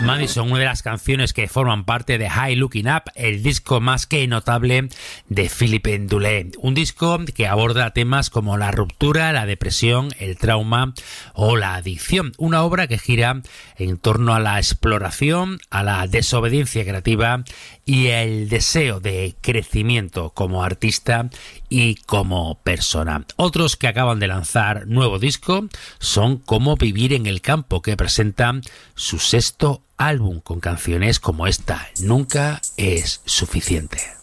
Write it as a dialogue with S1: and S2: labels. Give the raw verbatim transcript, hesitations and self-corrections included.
S1: Madison, una de las canciones que forman parte de High Looking Up, el disco más que notable de Philippe Ndoulet. Un disco que aborda temas como la ruptura, la depresión, el trauma o la adicción. Una obra que gira en torno a la exploración, a la desobediencia creativa y el deseo de crecimiento como artista y como persona. Otros que acaban de lanzar nuevo disco son Cómo vivir en el campo, que presenta su sexto álbum con canciones como esta, Nunca es suficiente.